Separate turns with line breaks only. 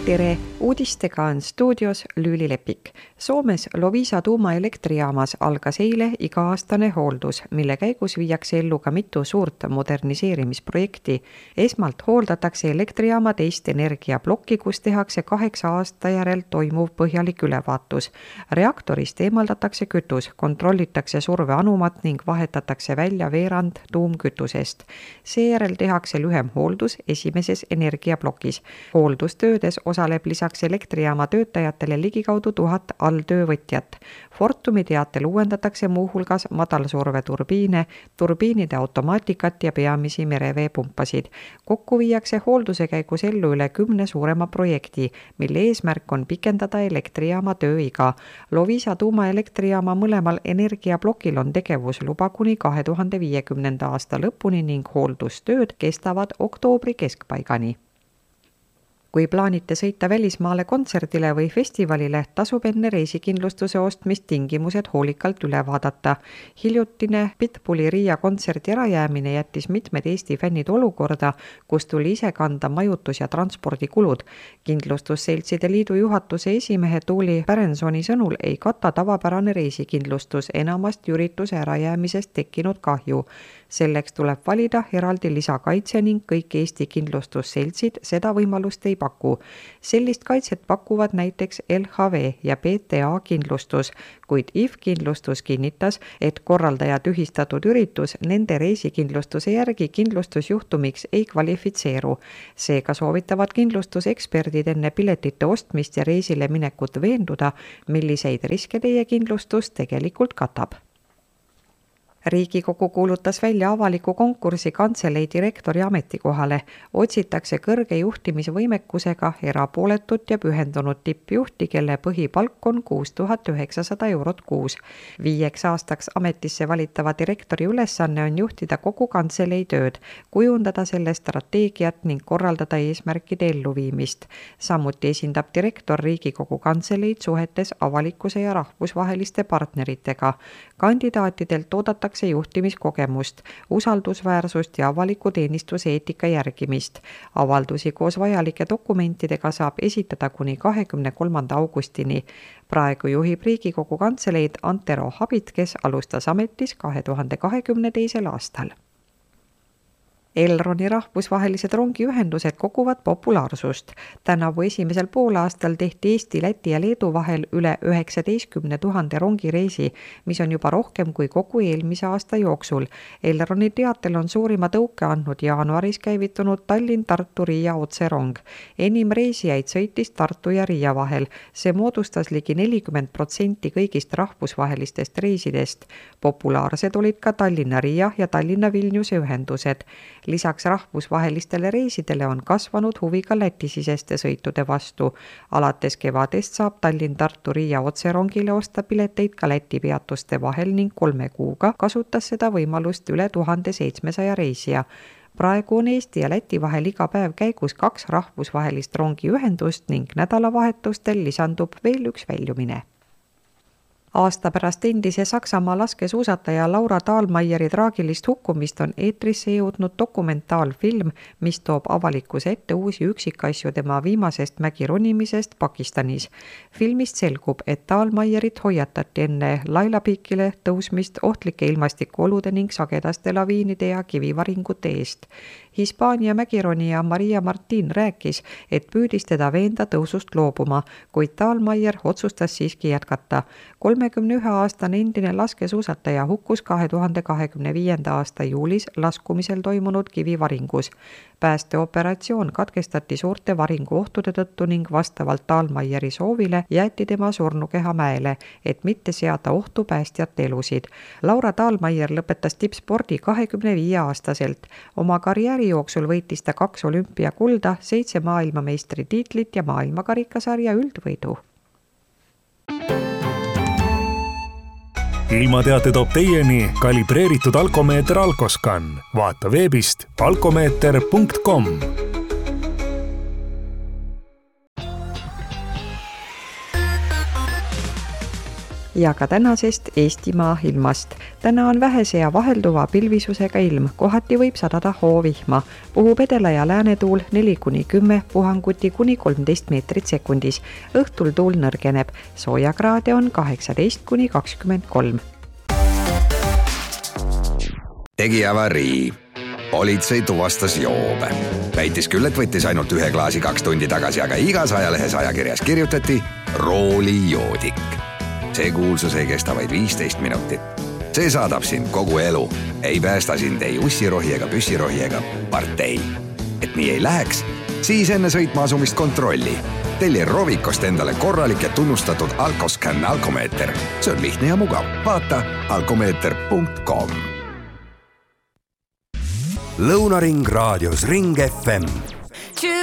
Tere! Uudistega on stuudios Lüüli Lepik. Soomes Loviisa tuumaelektrijaamas algas eile iga-aastane hooldus, mille käigus viiakse ellu ka mitu suurt moderniseerimisprojekti. Esmalt hooldatakse elektrijaama teist energiaplokki, kus tehakse 8 aasta järel toimuv põhjalik ülevaatus. Reaktorist eemaldatakse kütus, kontrollitakse surveanumat ning vahetatakse välja veerand tuumkütusest. Seejärel tehakse lühem hooldus esimeses energiaplokis. Hooldustöödes osaleb lisaks elektrijaama töötajatele ligikaudu 1000 alltöövõtjat. Fortumi teatel uuendatakse muuhulgas madalsurveturbiine, turbiinide automaatikat ja peamisi mereveepumpasid. Kokku viiakse hoolduse käigus ellu üle 10 suurema projekti, mille eesmärk on pikendada elektrijaama tööiga. Loviisa tuumaelektrijaama mõlemal energiaplokil on tegevusluba kuni 2050. aasta lõpuni ning hooldustööd kestavad oktoobri keskpaigani. Kui plaanite sõita välismaale kontserdile või festivalile, tasub enne reisikindlustuse ostmist tingimused hoolikalt üle vaadata. Hiljutine Pitbulli Riia kontserdi ärajäämine jättis mitmed Eesti fännid olukorda, kus tuli ise kanda majutus- ja transpordikulud. Kindlustusseltside liidu juhatuse esimehe Tuuli Pärensoni sõnul ei kata tavapärane reisikindlustus enamasti ürituse ärajäämisest tekkinud kahju. Selleks tuleb valida eraldi lisakaitse ning kõik Eesti kindlustusseltsid seda võimalust ei paku. Sellist kaitset pakuvad näiteks LHV ja PTA kindlustus, kuid IF kindlustus kinnitas, et korraldaja tühistatud üritus nende reisikindlustuse järgi kindlustusjuhtumiks ei kvalifitseeru. Seega soovitavad kindlustuseksperdid enne piletite ostmist ja reisile minekut veenduda, milliseid riske teie kindlustus tegelikult katab. Riigikogu kuulutas välja avaliku konkursi kantselei direktori ametikohale. Otsitakse kõrge juhtimisvõimekusega erapooletut ja pühendunud tippjuhti, kelle põhipalk on 6900 eurot kuus. 5 aastaks ametisse valitava direktori ülesanne on juhtida kogu kantselei tööd, kujundada selle strateegiat ning korraldada eesmärkide elluviimist. Samuti esindab direktor Riigikogu kantseleid suhetes avalikkuse ja rahvusvaheliste partneritega. Kandidaatidelt oodatakse juhtimiskogemust, usaldusväärsust ja avaliku teenistuse eetika järgimist. Avaldusi koos vajalike dokumentidega saab esitada kuni 23. augustini. Praegu juhib Riigikogu kantseleid Antero Habit, kes alustas ametis 2022. aastal. Elroni rahvusvahelised rongiühendused koguvad populaarsust. Tänavu esimesel poolaastal tehti Eesti, Läti ja Leedu vahel üle 19 000 rongireisi, mis on juba rohkem kui kogu eelmise aasta jooksul. Elroni teatel on suurima tõuke andnud jaanuaris käivitunud Tallinn-Tartu-Riia otserong. Enim reisijaid sõitis Tartu ja Riia vahel. See moodustas ligi 40% kõigist rahvusvahelistest reisidest. Populaarsed olid ka Tallinna-Riia ja Tallinna-Vilniuse ühendused. Lisaks rahvusvahelistele reisidele on kasvanud huvi ka Läti-siseste sõitude vastu. Alates kevadest saab Tallinn-Tartu-Riia otserongile osta pileteid ka Läti peatuste vahel ning 3 kuuga kasutas seda võimalust üle 1700 reisija. Praegu on Eesti ja Läti vahel iga päev käigus 2 rahvusvahelist rongiühendust ning nädalavahetustel lisandub veel üks väljumine. Aasta pärast endise Saksamaa laskesuusataja Laura Dahlmeieri traagilist hukkumist on eetrisse jõudnud dokumentaalfilm, mis toob avalikkuse ette uusi üksikasju tema viimasest mägironimisest Pakistanis. Filmist selgub, et Dahlmeierit hoiatati enne Laila-Peakile tõusmist ohtlike ilmastikuolude ning sagedaste laviinide ja kivivaringute eest. Hispaania mägironija Maria Martin rääkis, et püüdis teda veenda tõusust loobuma, kuid Dahlmeier otsustas siiski jätkata. 31-aastane endine laskesuusataja hukkus 2025. aasta juulis laskumisel toimunud kivivaringus. Päästeoperatsioon katkestati suurte varinguohtude tõttu ning vastavalt Dahlmeieri soovile jäeti tema surnukeha mäele, et mitte seada ohtu päästjate elusid. Laura Dahlmeier lõpetas tippspordi 25-aastaselt. Oma karjääri jooksul võitis ta 2 olümpiakulda, 7 maailmameistritiitlit ja maailmakarikasarja üldvõidu.
Ilmateate toob teieni kalibreeritud alkomeeter Alkoscan. Vaata veebist alkomeeter.com.
ja ka tänasest Eestimaa ilmast. Täna on vähese ja vahelduva pilvisusega ilm, kohati võib sadada hoovihma. Puhub edela- ja läänetuul 4-10, puhanguti kuni 13 meetrit sekundis. Õhtul tuul nõrgeneb, soojakraade on 18-23.
Tegi avarii. Politsei tuvastas joobe. Väitis küll, et võttis ainult 1 klaasi 2 tundi tagasi, aga igas ajalehes ajakirjas kirjutati roolijoodik. See kuulsus ei kesta vaid 15 minutit. See saadab sind kogu elu. Ei päästa sind ei ussirohi ega püssirohi ega partei. Et nii ei läheks, siis enne sõitma asumist kontrolli. Telli Rovikost endale korralik ja tunnustatud Alkoscan alkomeeter. See on lihtne ja mugav. Vaata alkomeeter.com.
Lõunaring raadios Ring FM